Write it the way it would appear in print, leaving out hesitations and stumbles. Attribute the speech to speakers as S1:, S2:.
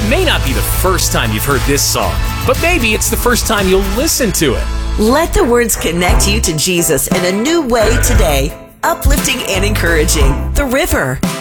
S1: may not be the first time you've heard this song, but maybe it's the first time you'll listen to it.
S2: Let the words connect you to Jesus in a new way today. Uplifting and encouraging. The River.